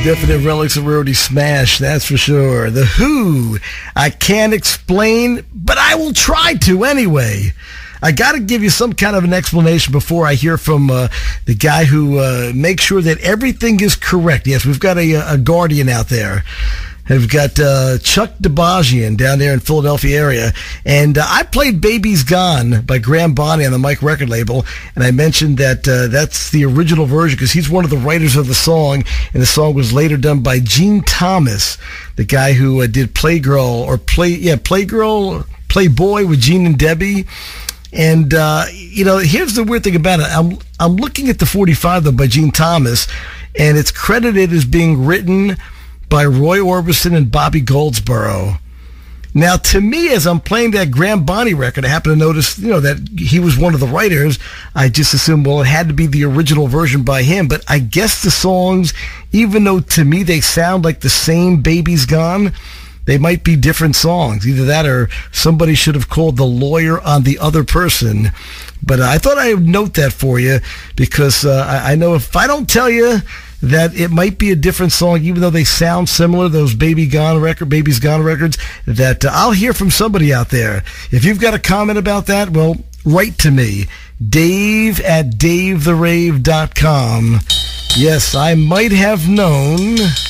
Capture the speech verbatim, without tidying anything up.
Definite relics of Rody Smash, that's for sure. The Who, I can't explain, but I will try to anyway. I got to give you some kind of an explanation before I hear from uh, the guy who uh, makes sure that everything is correct. Yes, we've got a, a guardian out there. We've got uh, Chuck DeBajian down there in Philadelphia area. And uh, I played Baby's Gone by Graham Bonnie on the Mike record label. And I mentioned that uh, that's the original version because he's one of the writers of the song. And the song was later done by Gene Thomas, the guy who uh, did Playgirl or Play, yeah, Playgirl, Playboy with Gene and Debbie. And, uh, you know, here's the weird thing about it. I'm, I'm looking at the forty-five, though, by Gene Thomas, and it's credited as being written by Roy Orbison and Bobby Goldsboro. Now, to me, as I'm playing that Graham Bonnie record, I happen to notice, you know, that he was one of the writers. I just assumed, well, it had to be the original version by him. But I guess the songs, even though to me they sound like the same Baby's Gone, they might be different songs. Either that or somebody should have called the lawyer on the other person. But uh, I thought I would note that for you because uh, I, I know if I don't tell you that it might be a different song, even though they sound similar, those Baby Gone record, Baby's Gone records, that uh, I'll hear from somebody out there. If you've got a comment about that, well, write to me, Dave at Dave the Rave dot com. Yes, I might have known